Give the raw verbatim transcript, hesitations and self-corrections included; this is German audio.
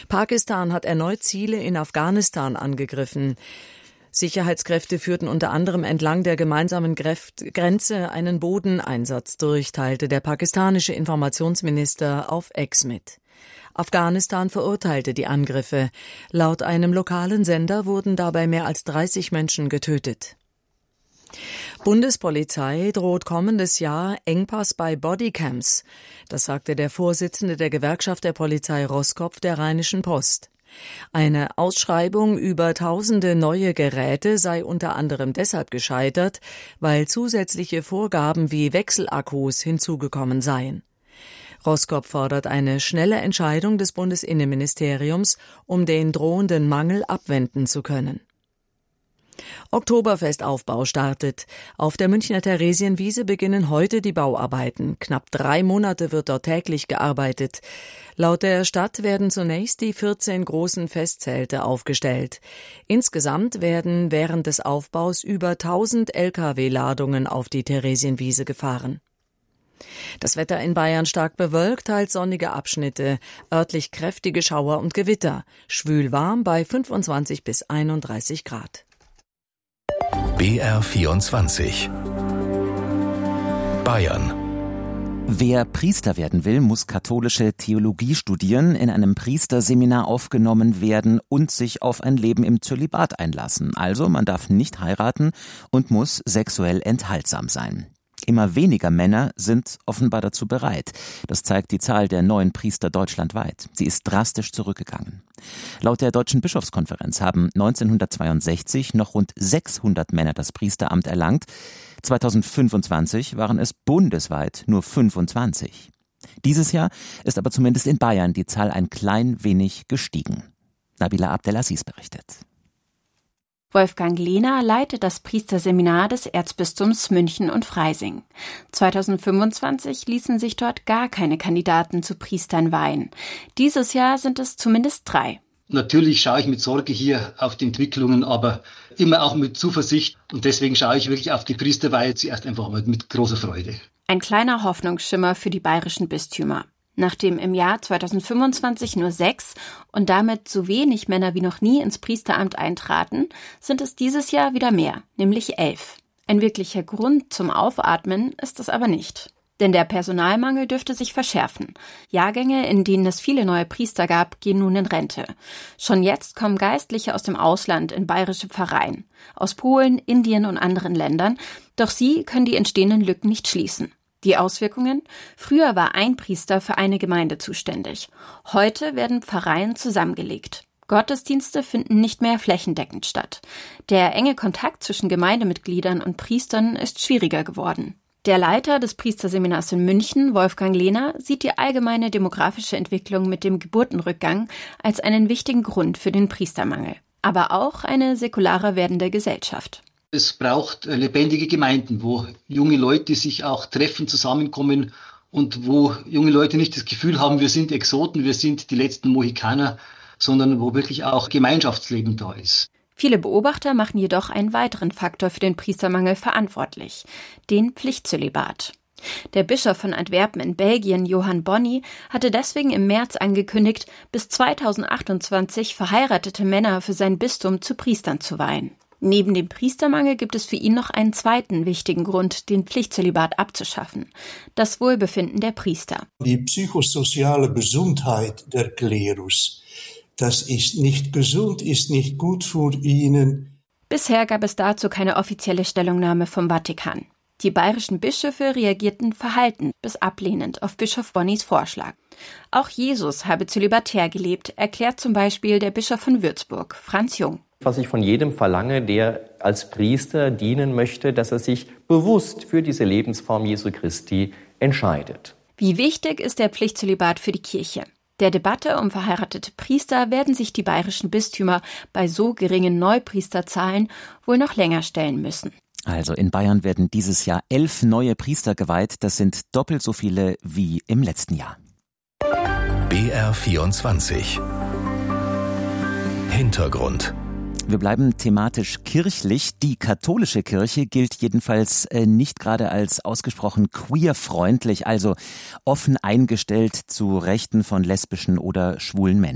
Pakistan hat erneut Ziele in Afghanistan angegriffen. Sicherheitskräfte führten unter anderem entlang der gemeinsamen Grenze einen Bodeneinsatz durch, teilte der pakistanische Informationsminister auf X mit. Afghanistan verurteilte die Angriffe. Laut einem lokalen Sender wurden dabei mehr als dreißig Menschen getötet. Bundespolizei droht kommendes Jahr Engpass bei Bodycams. Das sagte der Vorsitzende der Gewerkschaft der Polizei Roskopf der Rheinischen Post. Eine Ausschreibung über tausende neue Geräte sei unter anderem deshalb gescheitert, weil zusätzliche Vorgaben wie Wechselakkus hinzugekommen seien. Roskopf fordert eine schnelle Entscheidung des Bundesinnenministeriums, um den drohenden Mangel abwenden zu können. Oktoberfestaufbau startet. Auf der Münchner Theresienwiese beginnen heute die Bauarbeiten. Knapp drei Monate wird dort täglich gearbeitet. Laut der Stadt werden zunächst die vierzehn großen Festzelte aufgestellt. Insgesamt werden während des Aufbaus über tausend L K W-Ladungen auf die Theresienwiese gefahren. Das Wetter in Bayern stark bewölkt, teils sonnige Abschnitte, örtlich kräftige Schauer und Gewitter. Schwül warm bei fünfundzwanzig bis einunddreißig Grad. B R vierundzwanzig Bayern. Wer Priester werden will, muss katholische Theologie studieren, in einem Priesterseminar aufgenommen werden und sich auf ein Leben im Zölibat einlassen. Also man darf nicht heiraten und muss sexuell enthaltsam sein. Immer weniger Männer sind offenbar dazu bereit. Das zeigt die Zahl der neuen Priester deutschlandweit. Sie ist drastisch zurückgegangen. Laut der Deutschen Bischofskonferenz haben neunzehnhundertzweiundsechzig noch rund sechshundert Männer das Priesteramt erlangt. zweitausendfünfundzwanzig waren es bundesweit nur fünfundzwanzig. Dieses Jahr ist aber zumindest in Bayern die Zahl ein klein wenig gestiegen. Nabila Abdelaziz berichtet. Wolfgang Lehner leitet das Priesterseminar des Erzbistums München und Freising. zweitausendfünfundzwanzig ließen sich dort gar keine Kandidaten zu Priestern weihen. Dieses Jahr sind es zumindest drei. Natürlich schaue ich mit Sorge hier auf die Entwicklungen, aber immer auch mit Zuversicht. Und deswegen schaue ich wirklich auf die Priesterweihe zuerst einfach mal mit großer Freude. Ein kleiner Hoffnungsschimmer für die bayerischen Bistümer. Nachdem im Jahr zweitausendfünfundzwanzig nur sechs und damit so wenig Männer wie noch nie ins Priesteramt eintraten, sind es dieses Jahr wieder mehr, nämlich elf. Ein wirklicher Grund zum Aufatmen ist es aber nicht. Denn der Personalmangel dürfte sich verschärfen. Jahrgänge, in denen es viele neue Priester gab, gehen nun in Rente. Schon jetzt kommen Geistliche aus dem Ausland in bayerische Pfarreien, aus Polen, Indien und anderen Ländern, doch sie können die entstehenden Lücken nicht schließen. Die Auswirkungen? Früher war ein Priester für eine Gemeinde zuständig. Heute werden Pfarreien zusammengelegt. Gottesdienste finden nicht mehr flächendeckend statt. Der enge Kontakt zwischen Gemeindemitgliedern und Priestern ist schwieriger geworden. Der Leiter des Priesterseminars in München, Wolfgang Lehner, sieht die allgemeine demografische Entwicklung mit dem Geburtenrückgang als einen wichtigen Grund für den Priestermangel. Aber auch eine säkularer werdende Gesellschaft. Es braucht lebendige Gemeinden, wo junge Leute sich auch treffen, zusammenkommen und wo junge Leute nicht das Gefühl haben, wir sind Exoten, wir sind die letzten Mohikaner, sondern wo wirklich auch Gemeinschaftsleben da ist. Viele Beobachter machen jedoch einen weiteren Faktor für den Priestermangel verantwortlich, den Pflichtzölibat. Der Bischof von Antwerpen in Belgien, Johann Bonny, hatte deswegen im März angekündigt, bis zweitausendachtundzwanzig verheiratete Männer für sein Bistum zu Priestern zu weihen. Neben dem Priestermangel gibt es für ihn noch einen zweiten wichtigen Grund, den Pflichtzölibat abzuschaffen: das Wohlbefinden der Priester. Die psychosoziale Gesundheit der Klerus, das ist nicht gesund, ist nicht gut für ihnen. Bisher gab es dazu keine offizielle Stellungnahme vom Vatikan. Die bayerischen Bischöfe reagierten verhalten bis ablehnend auf Bischof Bonnys Vorschlag. Auch Jesus habe zölibatär gelebt, erklärt zum Beispiel der Bischof von Würzburg, Franz Jung. Was ich von jedem verlange, der als Priester dienen möchte, dass er sich bewusst für diese Lebensform Jesu Christi entscheidet. Wie wichtig ist der Pflichtzölibat für die Kirche? Der Debatte um verheiratete Priester werden sich die bayerischen Bistümer bei so geringen Neupriesterzahlen wohl noch länger stellen müssen. Also in Bayern werden dieses Jahr elf neue Priester geweiht. Das sind doppelt so viele wie im letzten Jahr. B R vierundzwanzig Hintergrund. Wir bleiben thematisch kirchlich. Die katholische Kirche gilt jedenfalls äh, nicht gerade als ausgesprochen queerfreundlich, also offen eingestellt zu Rechten von lesbischen oder schwulen Menschen.